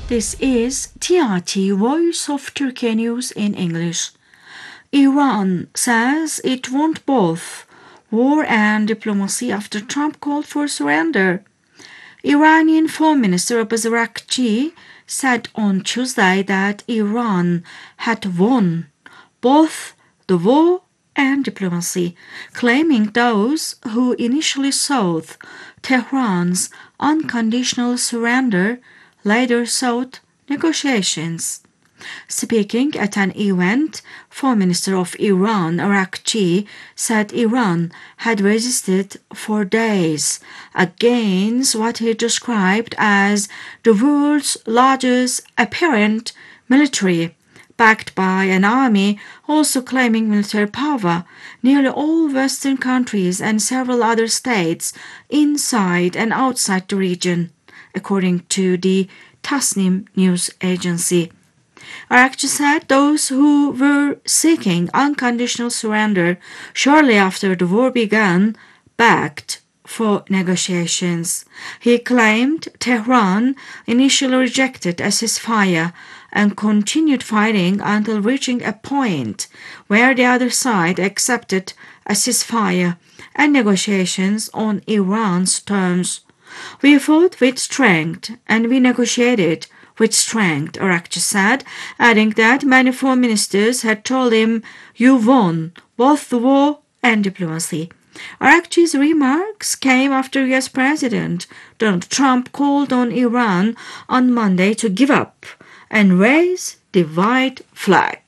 This is TRT Voice of Turkey News in English. Iran says it wants both war and diplomacy after Trump called for surrender. Iranian Foreign Minister Abbas Araghchi said on Tuesday that Iran had won both the war and diplomacy, claiming those who initially sought Tehran's unconditional surrender later sought negotiations. Speaking at an event, Foreign Minister of Iran Araghchi said Iran had resisted for days against what he described as the world's largest apparent military, backed by an army also claiming military power. Nearly all Western countries and several other states inside and outside the region, according to the Tasnim news agency. Araghchi said those who were seeking unconditional surrender shortly after the war began begged for negotiations. He claimed Tehran initially rejected a ceasefire and continued fighting until reaching a point where the other side accepted a ceasefire and negotiations on Iran's terms. We fought with strength and we negotiated with strength, Araghchi said, adding that many foreign ministers had told him, "You won both the war and diplomacy." Araghchi's remarks came after US President Donald Trump called on Iran on Monday to give up and raise the white flag.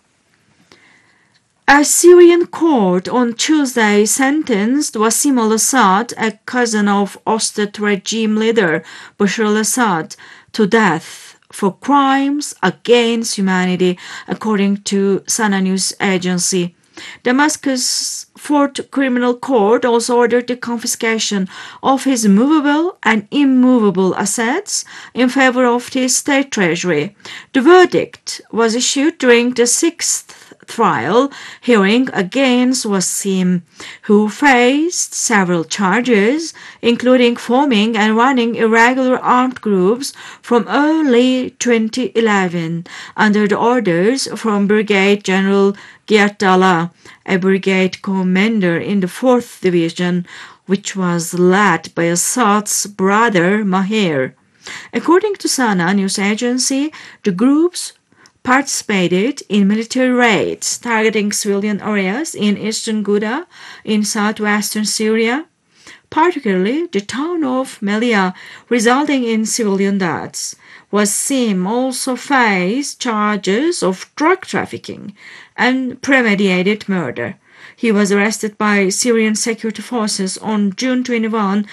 A Syrian court on Tuesday sentenced Wassim al-Assad, a cousin of ousted regime leader Bashar al-Assad, to death for crimes against humanity, according to Sana news agency. Damascus' Fourth Criminal Court also ordered the confiscation of his movable and immovable assets in favor of the state treasury. The verdict was issued during the sixth trial hearing against Wassim, who faced several charges, including forming and running irregular armed groups from early 2011 under the orders from Brigadier General Giyad Dalla, a brigade commander in the 4th Division, which was led by Assad's brother Mahir. According to Sana news agency, the groups participated in military raids targeting civilian areas in eastern Ghouta in southwestern Syria, particularly the town of Melia, resulting in civilian deaths. Wassim also faced charges of drug trafficking and premeditated murder. He was arrested by Syrian security forces on June 21,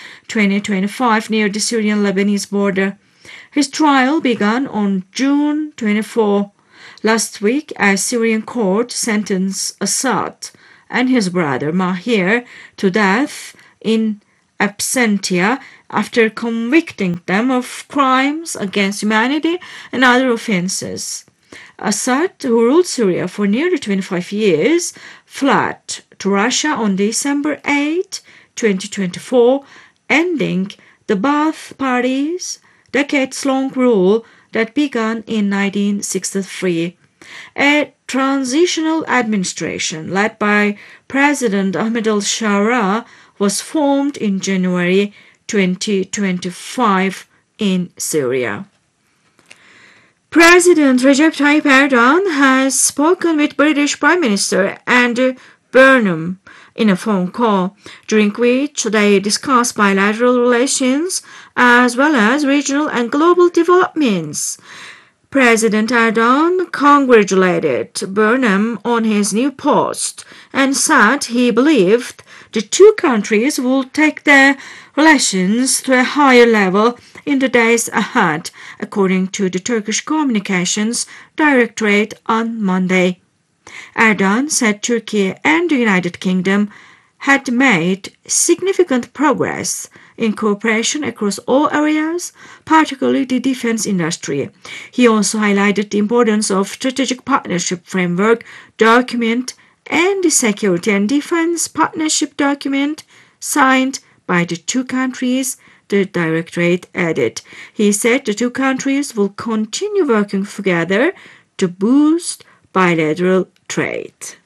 2025, near the Syrian-Lebanese border. His trial began on June 24. Last week, a Syrian court sentenced Assad and his brother Mahir to death in absentia after convicting them of crimes against humanity and other offenses. Assad, who ruled Syria for nearly 25 years, fled to Russia on December 8, 2024, ending the Ba'ath Party's decades-long rule that began in 1963. A transitional administration led by President Ahmed al-Shara was formed in January 2025 in Syria. President Recep Tayyip Erdogan has spoken with British Prime Minister Andy Burnham in a phone call, during which they discussed bilateral relations as well as regional and global developments. President Erdogan congratulated Burnham on his new post and said he believed the two countries would take their relations to a higher level in the days ahead, according to the Turkish Communications Directorate on Monday. Erdogan said Turkey and the United Kingdom had made significant progress in cooperation across all areas, particularly the defense industry. He also highlighted the importance of strategic partnership framework document and the security and defense partnership document signed by the two countries the Directorate added. He said the two countries will continue working together to boost bilateral trade.